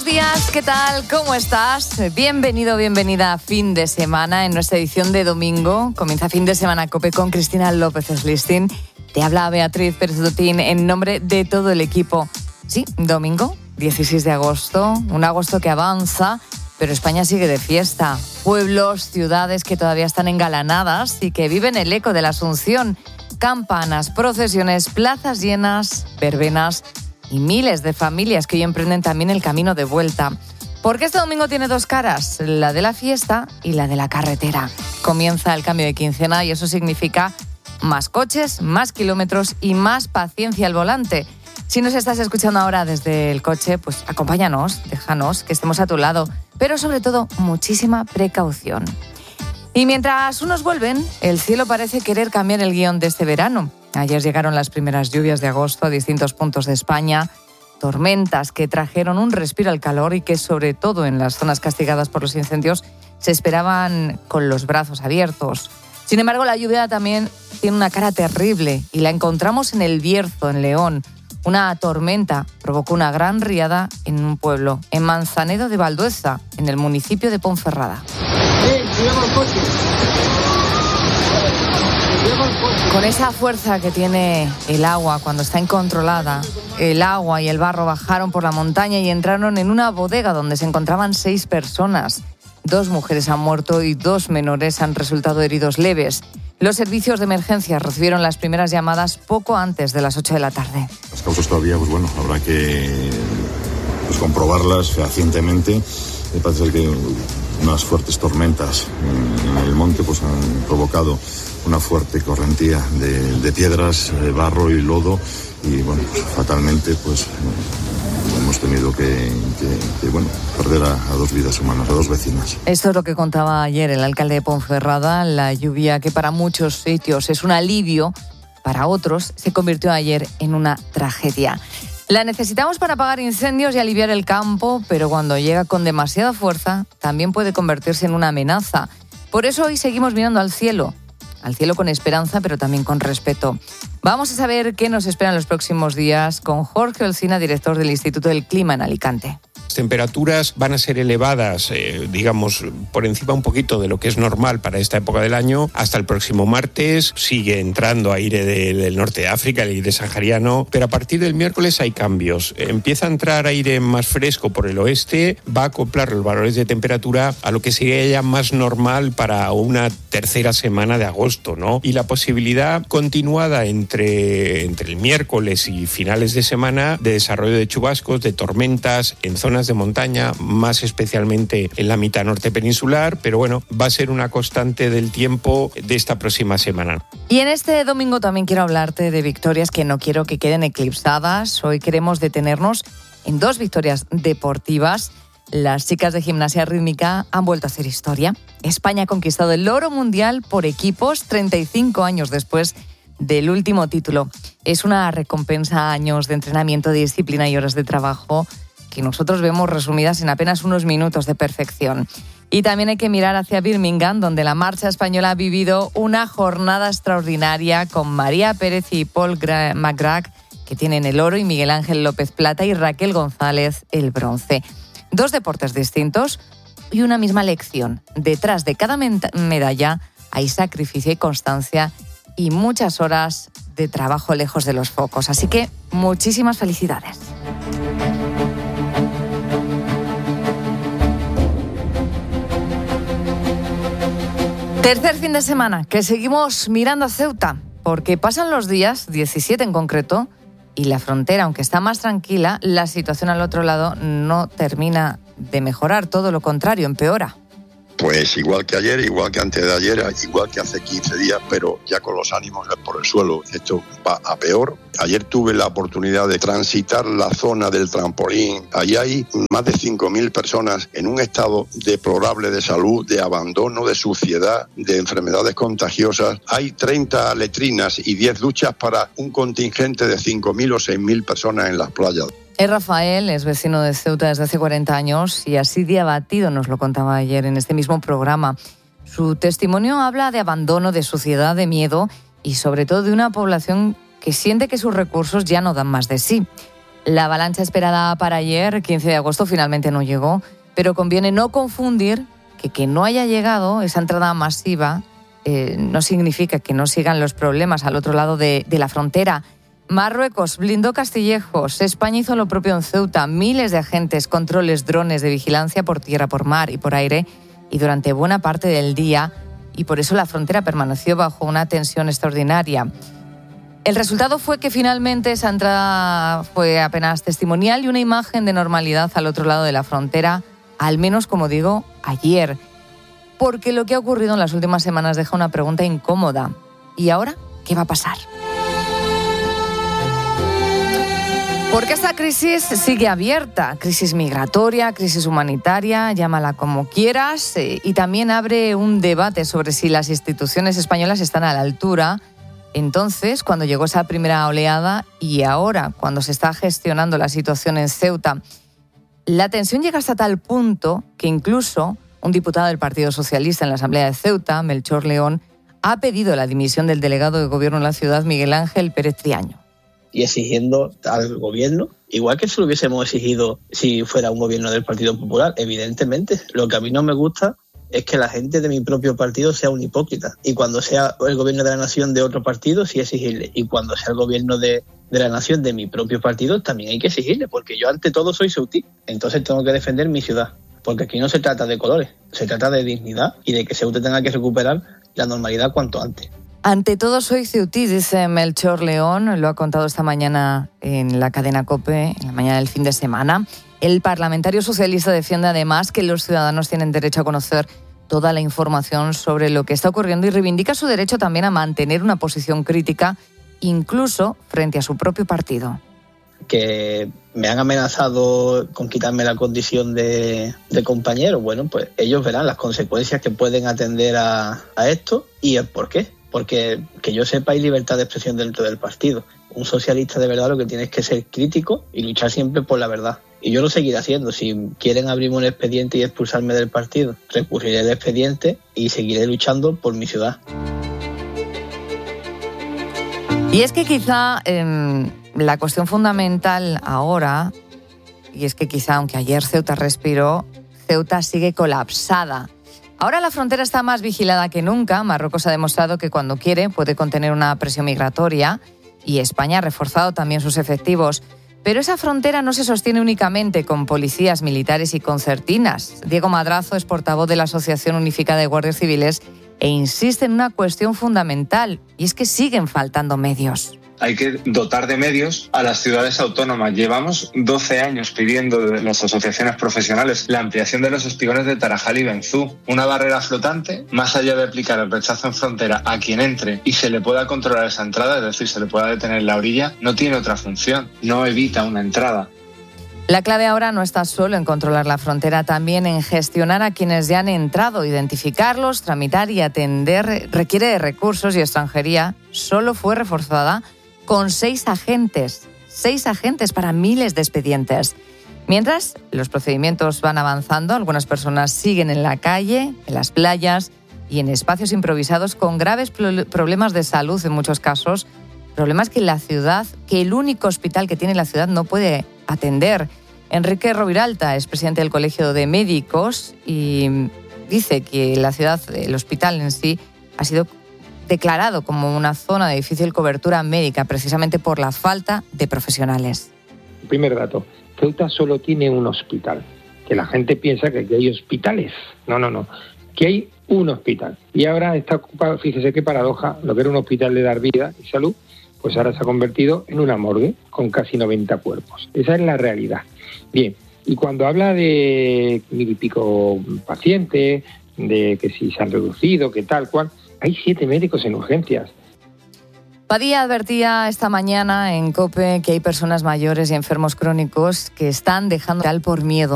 días, ¿qué tal? ¿Cómo estás? Bienvenido, bienvenida a Fin de Semana en nuestra edición de domingo. Comienza Fin de Semana COPE con Cristina López Slistin. Te habla Beatriz Pérez Dotín en nombre de todo el equipo. Sí, domingo, 16 de agosto, un agosto que avanza, pero España sigue de fiesta. Pueblos, ciudades que todavía están engalanadas y que viven el eco de la Asunción. Campanas, procesiones, plazas llenas, verbenas y miles de familias que hoy emprenden también el camino de vuelta. Porque este domingo tiene dos caras, la de la fiesta y la de la carretera. Comienza el cambio de quincena y eso significa más coches, más kilómetros y más paciencia al volante. Si nos estás escuchando ahora desde el coche, pues acompáñanos, déjanos que estemos a tu lado, pero sobre todo muchísima precaución. Y mientras unos vuelven, el cielo parece querer cambiar el guión de este verano. Ayer llegaron las primeras lluvias de agosto a distintos puntos de España, tormentas que trajeron un respiro al calor y que sobre todo en las zonas castigadas por los incendios se esperaban con los brazos abiertos. Sin embargo, la lluvia también tiene una cara terrible y la encontramos en El Bierzo, en León. Una tormenta provocó una gran riada en un pueblo, en Manzanedo de Valdueza, en el municipio de Ponferrada. Con esa fuerza que tiene el agua cuando está incontrolada, el agua y el barro bajaron por la montaña y entraron en una bodega donde se encontraban 6 personas. 2 mujeres han muerto y 2 menores han resultado heridos leves. Los servicios de emergencia recibieron las primeras llamadas poco antes de las 8 de la tarde. Las causas todavía, habrá que comprobarlas fehacientemente. Me parece que unas fuertes tormentas en el monte han provocado una fuerte correntía de piedras, barro y lodo y fatalmente hemos tenido que perder a 2 vidas humanas, a 2 vecinas. Esto es lo que contaba ayer el alcalde de Ponferrada. La lluvia, que para muchos sitios es un alivio, para otros se convirtió ayer en una tragedia. La necesitamos para apagar incendios y aliviar el campo, pero cuando llega con demasiada fuerza también puede convertirse en una amenaza. Por eso hoy seguimos mirando al cielo con esperanza, pero también con respeto. Vamos a saber qué nos espera en los próximos días con Jorge Olcina, director del Instituto del Clima en Alicante. Las temperaturas van a ser elevadas, por encima un poquito de lo que es normal para esta época del año. Hasta el próximo martes sigue entrando aire del norte de África, el aire sahariano, pero a partir del miércoles hay cambios. Empieza a entrar aire más fresco por el oeste, va a acoplar los valores de temperatura a lo que sería ya más normal para una tercera semana de agosto, ¿no? Y la posibilidad continuada entre el miércoles y finales de semana de desarrollo de chubascos, de tormentas en zonas de montaña, más especialmente en la mitad norte peninsular, pero va a ser una constante del tiempo de esta próxima semana. Y en este domingo también quiero hablarte de victorias que no quiero que queden eclipsadas. Hoy queremos detenernos en 2 victorias deportivas. Las chicas de gimnasia rítmica han vuelto a hacer historia. España ha conquistado el oro mundial por equipos 35 años después del último título. Es una recompensa a años de entrenamiento, de disciplina y horas de trabajo que nosotros vemos resumidas en apenas unos minutos de perfección. Y también hay que mirar hacia Birmingham, donde la marcha española ha vivido una jornada extraordinaria con María Pérez y Paul McGrath, que tienen el oro, y Miguel Ángel López plata y Raquel González el bronce. 2 deportes distintos y una misma lección. Detrás de cada medalla hay sacrificio y constancia y muchas horas de trabajo lejos de los focos. Así que muchísimas felicidades. Tercer fin de semana, que seguimos mirando a Ceuta, porque pasan los días, 17 en concreto, y la frontera, aunque está más tranquila, la situación al otro lado no termina de mejorar, todo lo contrario, empeora. Pues igual que ayer, igual que antes de ayer, igual que hace 15 días, pero ya con los ánimos por el suelo. Esto va a peor. Ayer tuve la oportunidad de transitar la zona del trampolín. Allí hay más de 5.000 personas en un estado deplorable de salud, de abandono, de suciedad, de enfermedades contagiosas. Hay 30 letrinas y 10 duchas para un contingente de 5.000 o 6.000 personas en las playas. Rafael es vecino de Ceuta desde hace 40 años y así de abatido nos lo contaba ayer en este mismo programa. Su testimonio habla de abandono, de suciedad, de miedo y sobre todo de una población que siente que sus recursos ya no dan más de sí. La avalancha esperada para ayer, 15 de agosto, finalmente no llegó, pero conviene no confundir que no haya llegado esa entrada masiva no significa que no sigan los problemas al otro lado de la frontera. Marruecos blindó Castillejos, España hizo lo propio en Ceuta, miles de agentes, controles, drones de vigilancia por tierra, por mar y por aire, y durante buena parte del día, y por eso la frontera permaneció bajo una tensión extraordinaria. El resultado fue que finalmente esa entrada fue apenas testimonial y una imagen de normalidad al otro lado de la frontera, al menos, como digo, ayer. Porque lo que ha ocurrido en las últimas semanas deja una pregunta incómoda. ¿Y ahora qué va a pasar? Porque esta crisis sigue abierta, crisis migratoria, crisis humanitaria, llámala como quieras, y también abre un debate sobre si las instituciones españolas están a la altura. Entonces, cuando llegó esa primera oleada y ahora, cuando se está gestionando la situación en Ceuta, la tensión llega hasta tal punto que incluso un diputado del Partido Socialista en la Asamblea de Ceuta, Melchor León, ha pedido la dimisión del delegado de gobierno en la ciudad, Miguel Ángel Pérez Triaño. Y exigiendo al gobierno, igual que se lo hubiésemos exigido si fuera un gobierno del Partido Popular, evidentemente. Lo que a mí no me gusta es que la gente de mi propio partido sea un hipócrita. Y cuando sea el gobierno de la nación de otro partido, sí exigirle. Y cuando sea el gobierno de la nación de mi propio partido, también hay que exigirle, porque yo ante todo soy ceutí. Entonces tengo que defender mi ciudad. Porque aquí no se trata de colores, se trata de dignidad y de que Ceuta tenga que recuperar la normalidad cuanto antes. Ante todo soy ceutí, dice Melchor León, lo ha contado esta mañana en la cadena COPE, en la mañana del fin de semana. El parlamentario socialista defiende además que los ciudadanos tienen derecho a conocer toda la información sobre lo que está ocurriendo y reivindica su derecho también a mantener una posición crítica, incluso frente a su propio partido. Que me han amenazado con quitarme la condición de compañero, bueno, pues ellos verán las consecuencias que pueden atender a esto y el por qué. Porque que yo sepa hay libertad de expresión dentro del partido. Un socialista de verdad lo que tiene es que ser crítico y luchar siempre por la verdad. Y yo lo seguiré haciendo. Si quieren abrirme un expediente y expulsarme del partido, recurriré al expediente y seguiré luchando por mi ciudad. Y es que quizá la cuestión fundamental ahora, y es que quizá aunque ayer Ceuta respiró, Ceuta sigue colapsada. Ahora la frontera está más vigilada que nunca. Marruecos ha demostrado que cuando quiere puede contener una presión migratoria y España ha reforzado también sus efectivos. Pero esa frontera no se sostiene únicamente con policías, militares y concertinas. Diego Madrazo es portavoz de la Asociación Unificada de Guardias Civiles e insiste en una cuestión fundamental, y es que siguen faltando medios. Hay que dotar de medios a las ciudades autónomas. Llevamos 12 años pidiendo de las asociaciones profesionales la ampliación de los espigones de Tarajal y Benzú. Una barrera flotante, más allá de aplicar el rechazo en frontera a quien entre y se le pueda controlar esa entrada, es decir, se le pueda detener en la orilla, no tiene otra función, no evita una entrada. La clave ahora no está solo en controlar la frontera, también en gestionar a quienes ya han entrado, identificarlos, tramitar y atender. Requiere de recursos y extranjería solo fue reforzada con 6 agentes para miles de expedientes. Mientras los procedimientos van avanzando, algunas personas siguen en la calle, en las playas y en espacios improvisados con graves problemas de salud en muchos casos, problemas que el único hospital que tiene la ciudad no puede atender. Enrique Roviralta es presidente del Colegio de Médicos y dice que la ciudad, el hospital en sí, ha sido declarado como una zona de difícil cobertura médica precisamente por la falta de profesionales. Primer dato, Ceuta solo tiene un hospital, que la gente piensa que aquí hay hospitales. No, que hay un hospital. Y ahora está ocupado, fíjese qué paradoja, lo que era un hospital de dar vida y salud, pues ahora se ha convertido en una morgue con casi 90 cuerpos. Esa es la realidad. Bien, y cuando habla de 1000 y pico pacientes, de que si se han reducido, que tal cual, hay 7 médicos en urgencias. Padilla advertía esta mañana en COPE que hay personas mayores y enfermos crónicos que están dejando por miedo.